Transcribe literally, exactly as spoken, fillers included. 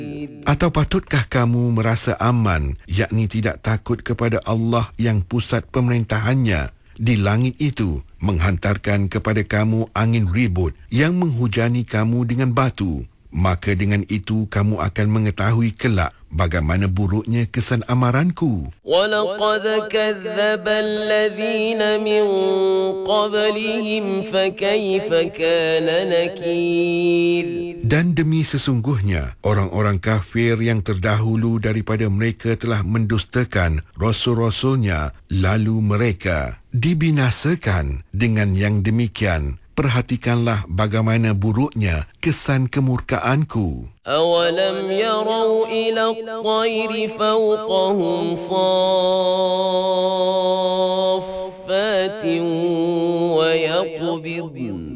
Atau patutkah kamu merasa aman, yakni tidak takut kepada Allah yang pusat pemerintahannya di langit itu menghantarkan kepada kamu angin ribut yang menghujani kamu dengan batu? Maka dengan itu kamu akan mengetahui kelak bagaimana buruknya kesan amaranku. وَلَقَدْ كَذَّبَ الَّذِينَ مِنْ قَبْلِهِمْ فَكَيْفَ كَانَ نَكِيرِ. Dan demi sesungguhnya orang-orang kafir yang terdahulu daripada mereka telah mendustakan rasul-rasulnya, lalu mereka dibinasakan dengan yang demikian. Perhatikanlah bagaimana buruknya kesan kemurkaanku. أَوَلَمْ يَرَوْا إِلَى الطَّيْرِ فَوْقَهُمْ صَافَّاتٍ وَيَقْبِضْنَ